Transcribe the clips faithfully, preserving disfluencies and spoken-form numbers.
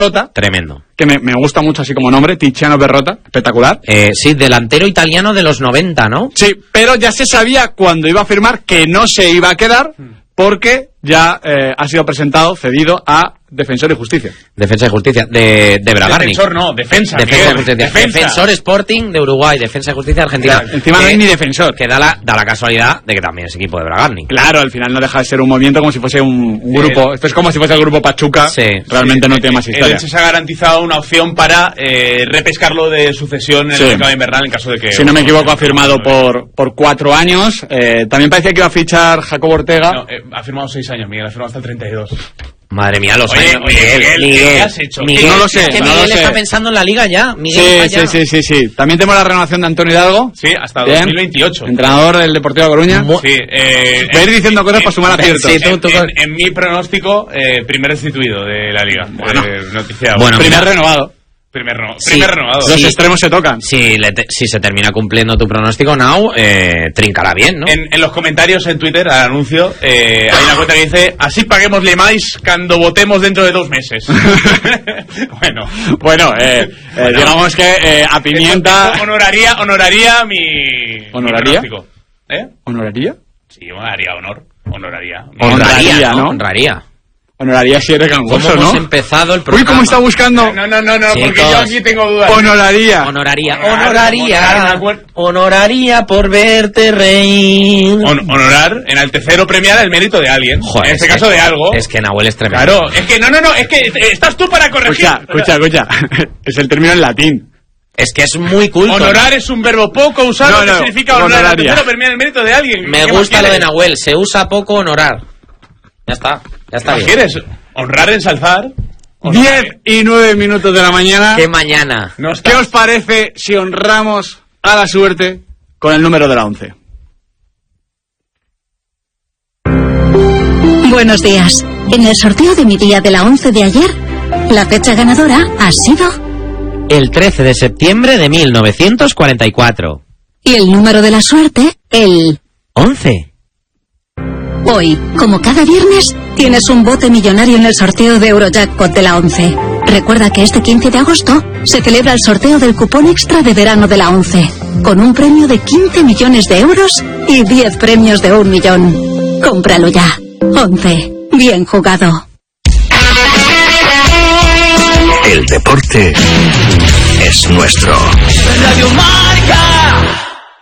Berrotta. Tremendo. Que me, me gusta mucho así como nombre, Tiziano Berrotta, espectacular. Eh, sí, delantero italiano de los noventa, ¿no? Sí, pero ya se sabía cuando iba a firmar que no se iba a quedar porque ya eh, ha sido presentado, cedido a Defensor y Justicia. Defensa y Justicia, de, de Bragarni. Defensor no, defensa. Defensa y Miguel, Justicia. defensa. Defensor Sporting de Uruguay, Defensa y Justicia de Argentina. Claro, encima no hay ni defensor. Que da la, da la casualidad de que también es equipo de Bragarni. Claro, al final no deja de ser un movimiento como si fuese un, un grupo. Eh, Esto es como si fuese el grupo Pachuca. Sí, Realmente sí, no eh, tiene más el historia. Elche se ha garantizado una opción para eh, repescarlo de sucesión en Sí. el mercado invernal en caso de que... Si no me equivoco, ha firmado por, por cuatro años. Eh, también parecía que iba a fichar Jacobo Ortega. No, eh, ha firmado seis años, Miguel, ha firmado hasta el treinta y dos. Madre mía, los Oye, años. oye, Miguel, Miguel, Miguel, ¿qué has hecho? Miguel, No lo sé, es que no Miguel lo sé. está pensando en la liga ya. Miguel, Sí, vaya. sí, sí, sí, sí. También tenemos la renovación de Antonio Hidalgo. Sí, hasta Bien. dos mil veintiocho. Entrenador del Deportivo de Coruña. Mu- Sí, eh, Voy a ir diciendo cosas para sumar aciertos. Sí, tú, tú- en, en- en mi pronóstico, eh, primer destituido de la liga. Bueno. Eh, noticia. Bueno, Primer mira. renovado. primer, reno- Sí. primer renovado. Los Sí. extremos se tocan. Si, le te- si se termina cumpliendo tu pronóstico, Nau, eh, trincará bien, ¿no? En, en los comentarios en Twitter al anuncio eh, hay una cuenta que dice: así paguémosle más cuando votemos dentro de dos meses. Bueno, Bueno, eh, eh, Bueno. digamos que eh, a Pimienta... Eso honoraría, honoraría mi, ¿Honoraría? mi pronóstico. ¿Eh? ¿Honoraría? Sí, honoraría honor. Honoraría. Honraría, Honraría, ¿no? ¿no? Honraría. Honoraría si eres ¿Cómo gangoso, hemos ¿no? empezado el Uy, programa? ¿cómo está buscando? No, no, no, no, Chicos. porque yo aquí tengo dudas. Honoraría. Honoraría, Honorar, honoraría, honorar, me acuerdo. honoraría por verte reír. Hon- honorar, enaltecer o premiar el mérito de alguien. Joder, en este es caso que- de algo. Es que Nahuel es tremendo. Claro, es que no, no, no, es que eh, estás tú para corregir. Escucha, escucha, escucha. Es el término en latín. Es que es muy culto. Honorar es un verbo poco usado No, que no, significa honorar, honoraria. enaltecer o premiar el mérito de alguien. Me ¿Qué más gusta lo de quieres? Nahuel. Se usa poco honorar. Ya está, ya está ¿Qué bien. quieres? Honrar, ensalzar. Diez y nueve minutos de la mañana. Que mañana. No está. ¿Qué os parece si honramos a la suerte con el número de la once? Buenos días. En el sorteo de mi día de la once de ayer, la fecha ganadora ha sido... El trece de septiembre de mil novecientos cuarenta y cuatro. Y el número de la suerte, el... once. Hoy, como cada viernes, tienes un bote millonario en el sorteo de Eurojackpot de la once. Recuerda que este quince de agosto se celebra el sorteo del cupón extra de verano de la once, con un premio de quince millones de euros y diez premios de un millón. Cómpralo ya. once. Bien jugado. El deporte es nuestro. Radio Marca.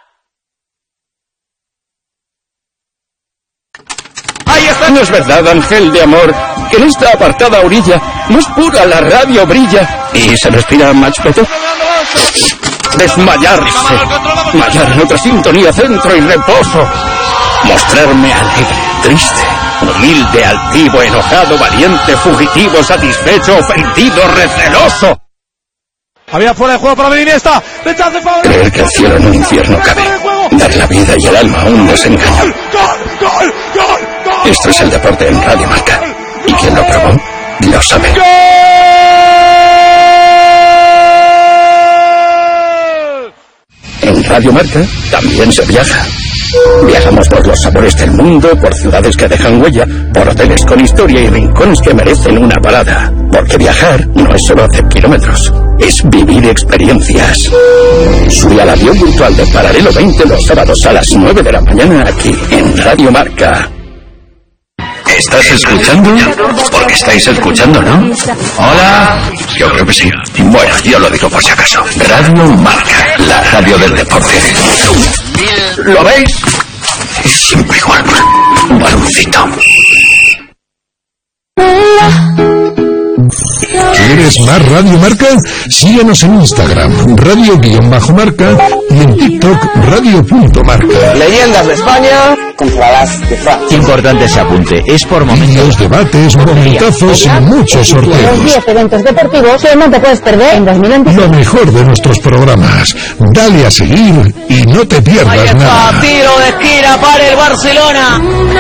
Ahí está. No es verdad, ángel de amor, que en esta apartada orilla más pura la radio brilla y se respira más peto. Desmayarse. Mallar en otra sintonía, centro y reposo. Mostrarme alegre, triste, humilde, altivo, enojado, valiente, fugitivo, satisfecho, ofendido, receloso. Había fuera de juego para venir esta. Rechace para Creer que el cielo en un infierno cabe. Dar la vida y el alma a un desengaño. Gol, gol, gol, gol. Esto es el deporte en Radio Marca. Y quien lo probó, lo sabe. En Radio Marca también se viaja. Viajamos por los sabores del mundo, por ciudades que dejan huella, por hoteles con historia y rincones que merecen una parada. Porque viajar no es solo hacer kilómetros, es vivir experiencias. Sube al avión virtual de Paralelo veinte los sábados a las nueve de la mañana aquí en Radio Marca. ¿Estás escuchando? Porque estáis escuchando, ¿no? Hola. Yo creo que sí. Bueno, yo lo digo por si acaso. Radio Marca, la radio del deporte. ¿Lo veis? Es siempre igual. Un baloncito. ¿Quieres más Radio Marca? Síguenos en Instagram, radio-marca y en TikTok, radio.marca. Leyendas de España contra las de Francia. Importante ese apunte. Es por Vídeos, debates, momentazos y muchos sorteos. diez eventos deportivos que no te puedes perder en dos mil veinticinco. Lo mejor de nuestros programas. Dale a seguir y no te pierdas nada. Tiro de esquina para el Barcelona.